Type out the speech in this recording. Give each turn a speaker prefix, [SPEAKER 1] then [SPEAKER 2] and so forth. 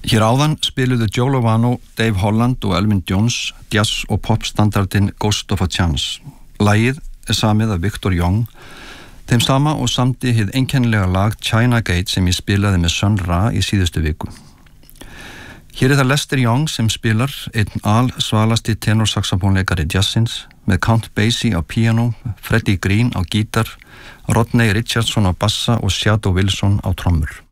[SPEAKER 1] Hér áðan spiluðu Joe Lovano, Dave Holland og Elvin Jones jazz- og popstandardinn Ghost of a Chance. Lagið samið af Victor Young, þeim sama og samdi hið einkennilega lag China Gate sem ég spilaði með Sun Ra í síðustu viku. Hér það Lester Young sem spilar, einn alsvalasti tenorsaxofónleikari jazzins, með Count Basie á piano, Freddie Green á gítar, Rodney Richardson á bassa og Shadow Wilson á trommur.